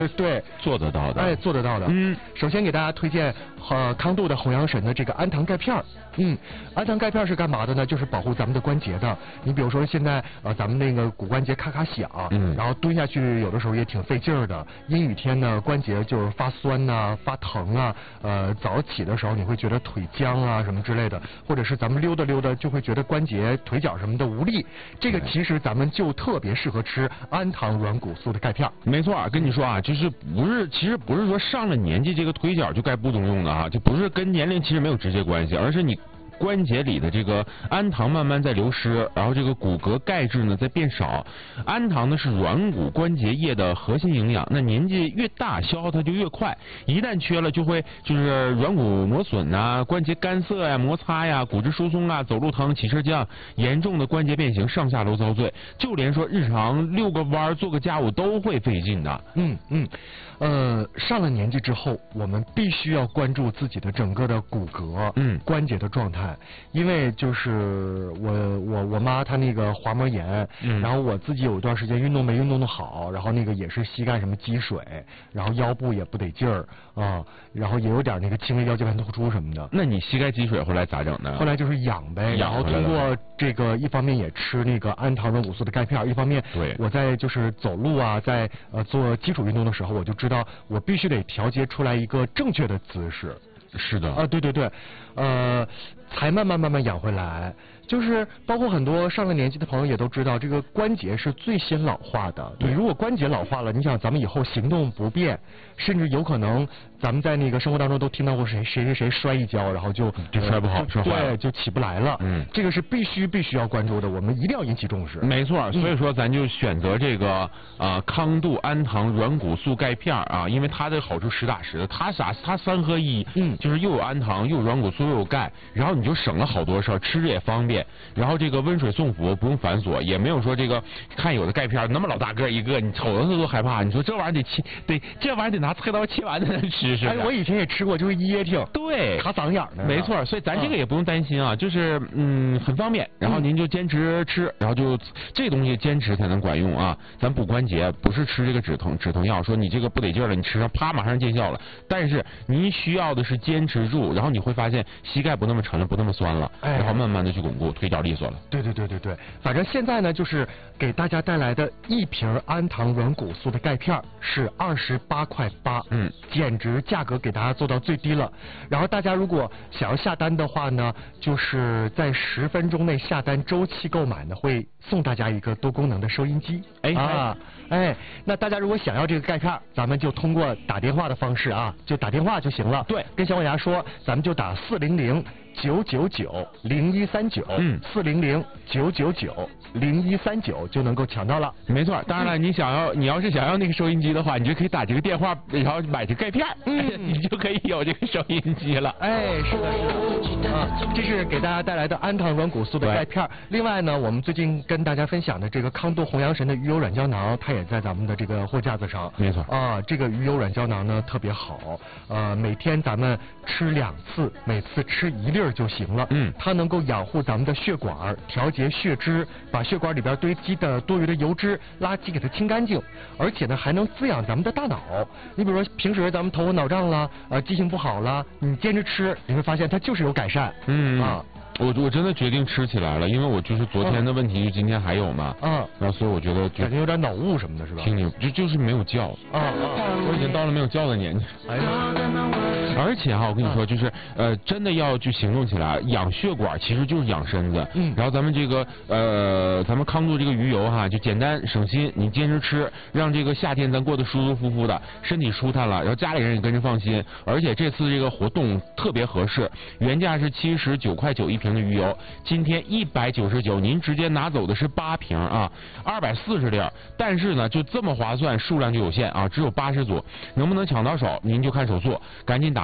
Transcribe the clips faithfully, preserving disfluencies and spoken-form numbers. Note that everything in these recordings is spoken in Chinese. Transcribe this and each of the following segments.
对， 做得到的， 哎，做得到的。 嗯， 首先给大家推荐呃康度的红阳神的这个氨糖钙片儿。嗯，氨糖钙片是干嘛的呢？就是保护咱们的关节的。你比如说现在呃咱们那个骨关节咔咔响，嗯，然后蹲下去有的时候也挺费劲儿的。阴雨天呢，关节就是发酸呐、啊、发疼啊。呃，早起的时候你会觉得腿僵啊什么之类的，或者是咱们溜达溜达就会觉得关节、腿脚什么的无力。这个其实咱们就特别适合吃氨糖软骨素的钙片。 没错，跟你说啊，就是不是，其实不是说上了年纪这个腿脚就该不中用的啊，就不是跟年龄其实没有直接关系，而是你关节里的这个氨糖慢慢在流失，然后这个骨骼钙质呢在变少。氨糖呢是软骨关节液的核心营养，那年纪越大消耗它就越快，一旦缺了就会就是软骨磨损啊、关节干涩呀、摩擦呀、骨质疏松啊、走路疼、起势降，严重的关节变形、上下楼遭罪，就连说日常遛个弯、做个家务都会费劲的。 嗯嗯，呃，上了年纪之后，我们必须要关注自己的整个的骨骼、嗯关节的状态。因为就是我我我妈她那个滑膜炎，嗯，然后我自己有一段时间运动没运动的好，然后那个也是膝盖什么积水，然后腰部也不得劲儿啊，然后也有点那个轻微腰间盘突出什么的。 那你膝盖积水后来咋整的？ 后来就是养呗，然后通过这个一方面也吃那个氨糖软骨素的钙片，一方面对我在就是走路啊，在呃做基础运动的时候，我就知道我必须得调节出来一个正确的姿势。 是的啊，对对对，呃，才慢慢慢慢养回来。就是包括很多上了年纪的朋友也都知道，这个关节是最先老化的。你如果关节老化了，你想咱们以后行动不便，甚至有可能咱们在那个生活当中都听到过谁谁谁谁摔一跤，然后就就摔不好，摔坏了， 对，就起不来了。嗯，这个是必须必须要关注的，我们一定要引起重视。 没错，所以说咱就选择这个啊、呃、康度氨糖软骨素钙片啊，因为它的好处实打实的，它啥它三合一，嗯，就是又有氨糖又有软骨素又有钙，然后你就省了好多事儿，吃着也方便。然后这个温水送服不用繁琐，也没有说这个看有的钙片那么老大个一个，你瞅着它都害怕。你说这玩意儿得切，得这玩意儿得拿菜刀切完才能吃是吧？ 哎，我以前也吃过，就是噎挺， 对， 卡嗓眼的。 没错，所以咱这个也不用担心啊，就是嗯很方便，然后您就坚持吃，然后就这东西坚持才能管用啊。咱补关节不是吃这个止疼止疼药，说你这个不得劲了，你吃上啪马上见效了。但是您需要的是坚持住，然后你会发现膝盖不那么沉了，不那么酸了，然后慢慢的去巩固，腿脚利索了。 对对对对对，反正现在呢，就是给大家带来的一瓶氨糖软骨素的钙片是二十八块八，嗯，简直价格给大家做到最低了。然后大家如果想要下单的话呢，就是在十分钟内下单，周期购买呢会送大家一个多功能的收音机。哎啊，哎，那大家如果想要这个钙片，咱们就通过打电话的方式啊，就打电话就行了。对，跟小虎牙说，咱们就打四零零九九九零一三九，嗯，四零零九九九零一三九就能够抢到了。 没错，当然了，你想要你要是想要那个收音机的话，你就可以打这个电话，然后买这钙片，嗯，你就可以有这个收音机了。 哎，是的，是的，啊，这是给大家带来的氨糖软骨素的钙片。另外呢，我们最近跟大家分享的这个康度红阳神的鱼油软胶囊，它也在咱们的这个货架子上。 没错， 啊，这个鱼油软胶囊呢特别好，呃，每天咱们吃两次，每次吃一粒就行了。嗯，它能够养护咱们的血管，调节血脂，把血管里边堆积的多余的油脂、垃圾给它清干净，而且呢还能滋养咱们的大脑。你比如说平时咱们头昏脑胀了，呃，记性不好了，你坚持吃，你会发现它就是有改善。 嗯啊。我我真的决定吃起来了，因为我就是昨天的问题，今天还有嘛，嗯，然后所以我觉得就感觉有点脑雾什么的，是吧？ 听你就就是没有觉，啊啊，我已经到了没有觉的年纪。哎呀，而且哈，我跟你说，就是呃，真的要去行动起来，养血管其实就是养身子。嗯，然后咱们这个呃，咱们康度这个鱼油哈，就简单省心，你坚持吃，让这个夏天咱过得舒舒服服的，身体舒坦了，然后家里人也跟着放心。而且这次这个活动特别合适，原价是七十九块九一瓶的鱼油，今天一百九十九，您直接拿走的是八瓶啊，二百四十粒。但是呢，就这么划算，数量就有限啊，只有八十组，能不能抢到手，您就看手速，赶紧打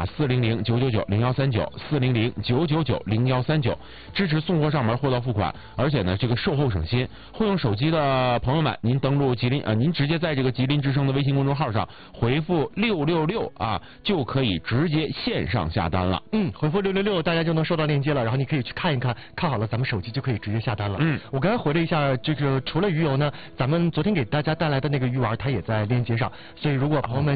四零零九九九零幺三九四零零九九九零幺三九，支持送货上门，货到付款，而且呢这个售后省心。会用手机的朋友们，您登录吉林呃，您直接在这个吉林之声的微信公众号上回复六六六啊，就可以直接线上下单了。 嗯，回复六六六，大家就能收到链接了，然后你可以去看一看，看好了咱们手机就可以直接下单了。 嗯， 我刚才回了一下，这个除了鱼油呢，咱们昨天给大家带来的那个鱼丸它也在链接上，所以如果朋友们